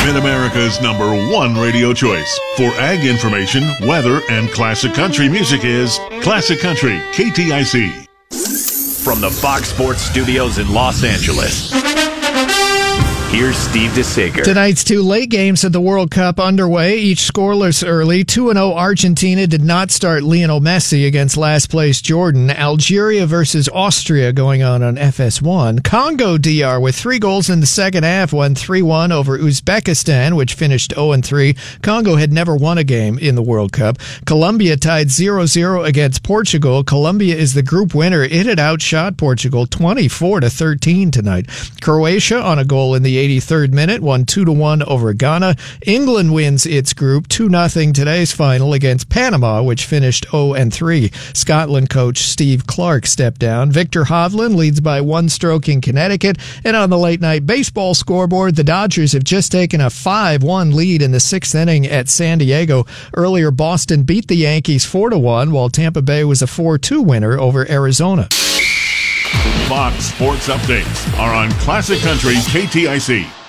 Mid-America's #1 radio choice for ag information, weather, and classic country music is Classic Country, KTIC. From the Fox Sports Studios in Los Angeles, here's Steve DeSager. Tonight's two late games at the World Cup underway, each scoreless early. 2-0 Argentina did not start Lionel Messi against last place Jordan. Algeria versus Austria going on FS1. Congo DR with 3 goals in the second half won 3-1 over Uzbekistan, which finished 0-3. Congo had never won a game in the World Cup. Colombia tied 0-0 against Portugal. Colombia is the group winner. It had outshot Portugal 24-13 tonight. Croatia on a goal in the 83rd minute won 2-1 over Ghana. England wins its group 2-0 today's final against Panama, which finished 0-3. Scotland coach Steve Clark stepped down. Victor Hovland leads by 1 stroke in Connecticut. And on the late night baseball scoreboard, the Dodgers have just taken a 5-1 lead in the 6th inning at San Diego. Earlier, Boston beat the Yankees 4-1, while Tampa Bay was a 4-2 winner over Arizona. Fox Sports Updates are on Classic Country, KTIC.